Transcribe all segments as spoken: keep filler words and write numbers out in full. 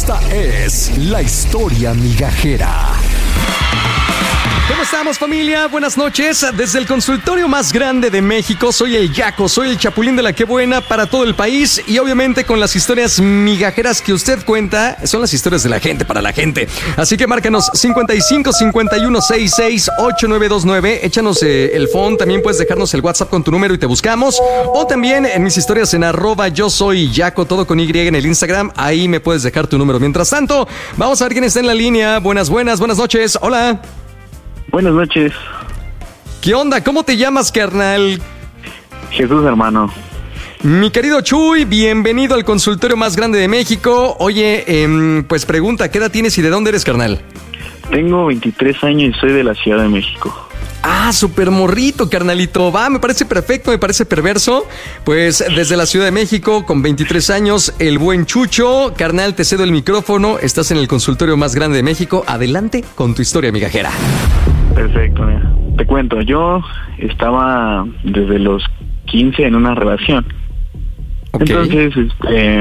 Esta es la historia migajera. ¿Cómo estamos, familia? Buenas noches. Desde el consultorio más grande de México, soy el Yaco, soy el Chapulín de la Qué Buena para todo el país y obviamente con las historias migajeras que usted cuenta, son las historias de la gente para la gente. Así que márcanos cincuenta y cinco cincuenta y uno sesenta y seis ochenta y nueve veintinueve, échanos eh, el phone, también puedes dejarnos el WhatsApp con tu número y te buscamos, o también en mis historias en arroba yo soy Yaco, todo con Y en el Instagram, ahí me puedes dejar tu número. Mientras tanto, vamos a ver quién está en la línea. Buenas, buenas, buenas noches. Hola. Buenas noches. ¿Qué onda? ¿Cómo te llamas, carnal? Jesús, hermano. Mi querido Chuy, bienvenido al consultorio más grande de México. Oye, eh, pues pregunta, ¿qué edad tienes y de dónde eres, carnal? Tengo veintitrés años y soy de la Ciudad de México. Ah, súper morrito, carnalito. Va, me parece perfecto, me parece perverso. Pues desde la Ciudad de México, con veintitrés años, el buen Chucho. Carnal, te cedo el micrófono. Estás en el consultorio más grande de México. Adelante con tu historia migajera. Perfecto, mira. Te cuento, yo estaba desde los quince en una relación. Okay. Entonces, este,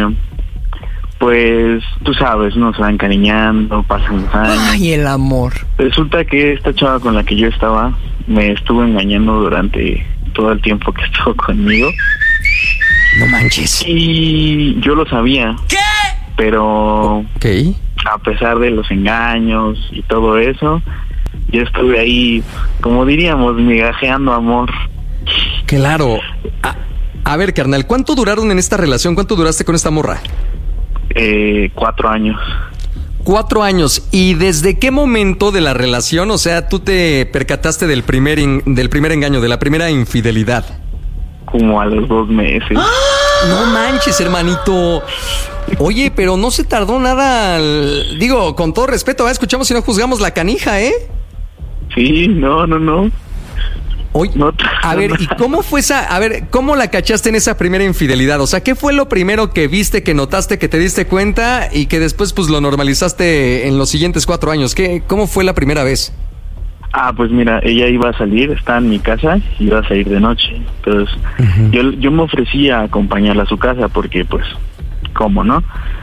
pues, tú sabes, uno se va encariñando, pasan los años. Ay, el amor. Resulta que esta chava con la que yo estaba me estuvo engañando durante todo el tiempo que estuvo conmigo. No manches. Y yo lo sabía. ¿Qué? Pero, Ok. a pesar de los engaños y todo eso, yo estuve ahí, como diríamos, migajeando amor. Claro. A, a ver, carnal, ¿cuánto duraron en esta relación? ¿Cuánto duraste con esta morra? Eh, cuatro años. Cuatro años. ¿Y desde qué momento de la relación, o sea, tú te percataste del primer, in, del primer engaño, de la primera infidelidad? Como a los dos meses. ¡Ah! No manches, hermanito. Oye, pero no se tardó nada. Digo, con todo respeto, ¿eh? Escuchamos y no juzgamos la canija, ¿eh? Sí, no, no, no. Oye, no a ver, ¿y cómo fue esa? A ver, ¿cómo la cachaste en esa primera infidelidad? O sea, ¿qué fue lo primero que viste, que notaste, que te diste cuenta y que después pues lo normalizaste en los siguientes cuatro años? ¿Qué, cómo fue la primera vez? Ah, pues mira, ella iba a salir, está en mi casa, iba a salir de noche. Entonces, uh-huh. yo, yo me ofrecí a acompañarla a su casa porque, pues, ¿cómo, no?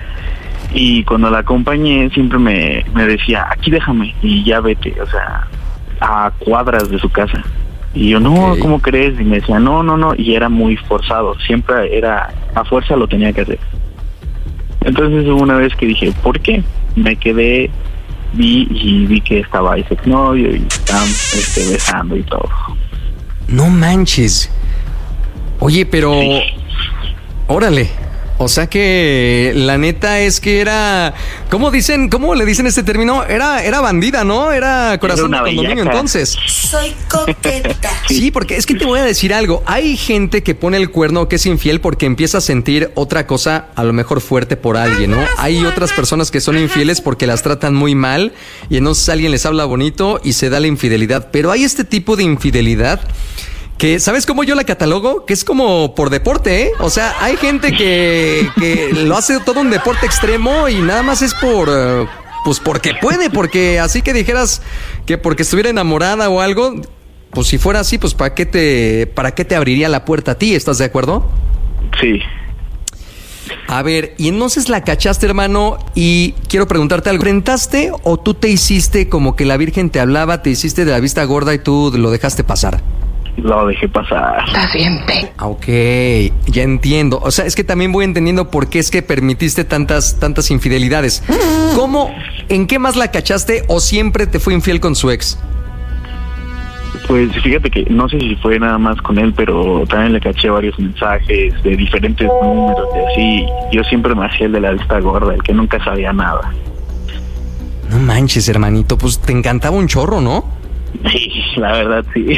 Y cuando la acompañé, siempre me, me decía, aquí déjame y ya vete, o sea, a cuadras de su casa. Y yo, no, okay. ¿Cómo crees? Y me decía, no, no, no, y era muy forzado, siempre era, a fuerza lo tenía que hacer. Entonces hubo una vez que dije, ¿por qué? Me quedé, vi y vi que estaba ese exnovio y estaban este, besando y todo. No manches. Oye, pero, sí. Órale. O sea que la neta es que era, ¿cómo dicen, cómo le dicen este término? Era, era bandida, ¿no? Era corazón de condominio entonces. Soy coqueta. Sí, porque es que te voy a decir algo. Hay gente que pone el cuerno, que es infiel porque empieza a sentir otra cosa, a lo mejor fuerte por alguien, ¿no? Hay otras personas que son infieles porque las tratan muy mal y entonces alguien les habla bonito y se da la infidelidad. Pero hay este tipo de infidelidad que, ¿sabes cómo yo la catalogo? Que es como por deporte, ¿eh? O sea, hay gente que, que lo hace todo un deporte extremo y nada más es por, uh, pues porque puede, porque así que dijeras que porque estuviera enamorada o algo, pues si fuera así, pues ¿para qué te, para qué te abriría la puerta a ti? ¿Estás de acuerdo? Sí. A ver, y entonces la cachaste, hermano, y quiero preguntarte algo. ¿Enfrentaste o tú te hiciste como que la Virgen te hablaba, te hiciste de la vista gorda y tú lo dejaste pasar? Lo dejé pasar. Está bien, pe. Ok, ya entiendo. O sea, es que también voy entendiendo por qué es que permitiste tantas, tantas infidelidades. ¿Cómo, en qué más la cachaste o siempre te fue infiel con su ex? Pues fíjate que no sé si fue nada más con él, pero también le caché varios mensajes de diferentes números y así. Yo siempre me hacía el de la vista gorda, el que nunca sabía nada. No manches, hermanito, pues te encantaba un chorro, ¿no? Sí, la verdad sí.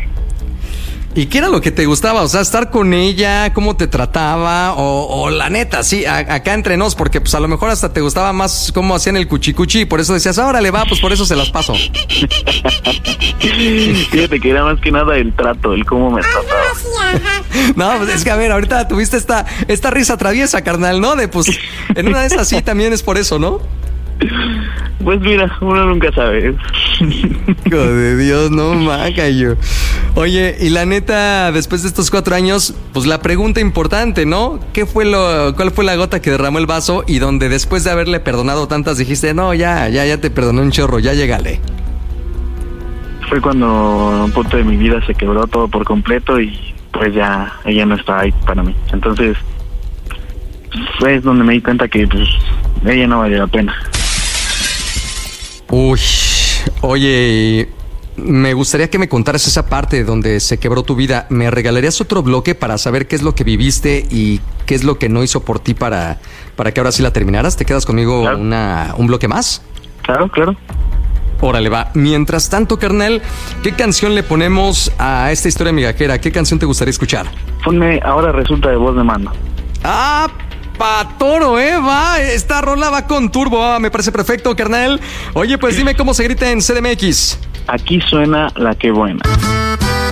¿Y qué era lo que te gustaba? O sea, estar con ella, cómo te trataba, o, o la neta, sí, a, acá entre nos, porque pues a lo mejor hasta te gustaba más cómo hacían el cuchicuchi y por eso decías, órale va, pues por eso se las paso. Fíjate que era más que nada el trato, el cómo me trataba. No, pues es que a ver, ahorita tuviste esta, esta risa traviesa, carnal, ¿no? De pues, en una de esas sí también es por eso, ¿no? Pues mira, uno nunca sabe. Hijo de Dios, no maca yo. Oye, y la neta, después de estos cuatro años, pues la pregunta importante, ¿no? ¿Qué fue lo, cuál fue la gota que derramó el vaso y donde después de haberle perdonado tantas dijiste, no, ya, ya, ya te perdoné un chorro, ya llégale? Fue cuando un punto de mi vida se quebró todo por completo y pues ya ella no estaba ahí para mí. Entonces, fue donde me di cuenta que pues ella no valía la pena. Uy, oye, me gustaría que me contaras esa parte donde se quebró tu vida. ¿Me regalarías otro bloque para saber qué es lo que viviste y qué es lo que no hizo por ti para, para que ahora sí la terminaras? ¿Te quedas conmigo Claro. una, un bloque más? Claro, claro. Órale, va. Mientras tanto, carnal, ¿qué canción le ponemos a esta historia migajera? ¿Qué canción te gustaría escuchar? Ponme Ahora Resulta de Voz de Mando. ¡Ah! Pa' toro, ¿eh? Va, esta rola va con turbo. Ah, me parece perfecto, carnal. Oye, pues dime cómo se grita en C D M X. Aquí suena La Que Buena.